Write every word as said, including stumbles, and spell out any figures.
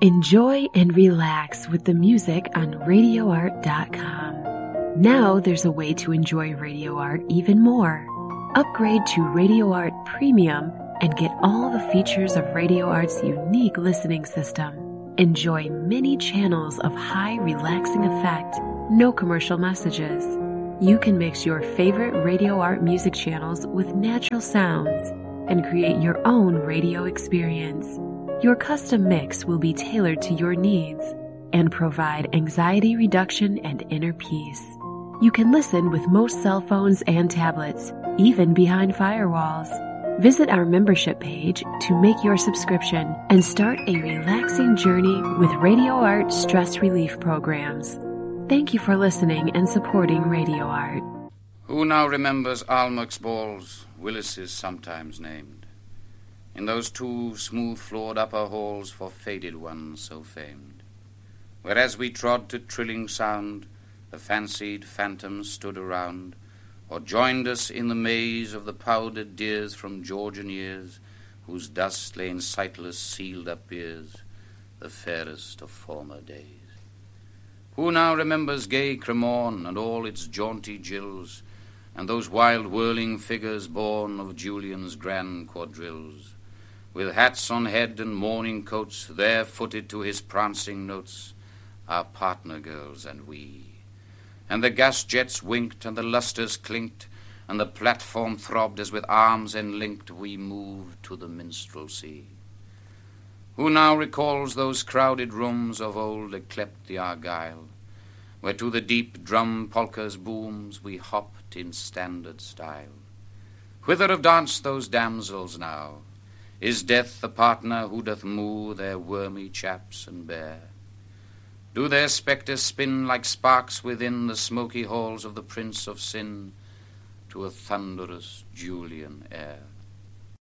Enjoy and relax with the music on radio art dot com. Now there's a way to enjoy Radio Art even more. Upgrade to Radio Art Premium and get all the features of Radio Art's unique listening system. Enjoy many channels of high relaxing effect, no commercial messages. You can mix your favorite Radio Art music channels with natural sounds and create your own radio experience. Your custom mix will be tailored to your needs and provide anxiety reduction and inner peace. You can listen with most cell phones and tablets, even behind firewalls. Visit our membership page to make your subscription and start a relaxing journey with Radio Art stress relief programs. Thank you for listening and supporting Radio Art. Who now remembers Almac's balls, Willis's sometimes named? In those two smooth-floored upper halls for faded ones so famed, where as we trod to trilling sound, the fancied phantoms stood around, or joined us in the maze of the powdered dears from Georgian years, whose dust lay in sightless sealed-up biers, the fairest of former days. Who now remembers gay Cremorne and all its jaunty Jills, and those wild whirling figures born of Julian's grand quadrilles, with hats on head and mourning coats, there footed to his prancing notes, our partner girls and we. And the gas jets winked, and the lustres clinked, and the platform throbbed as with arms enlinked we moved to the minstrelsy. Who now recalls those crowded rooms of old yclept the Argyle, where to the deep drum polka's booms we hopped in standard style? Whither have danced those damsels now? Is death the partner who doth moo their wormy chaps and bear? Do their spectres spin like sparks within the smoky halls of the Prince of Sin to a thunderous Julian air?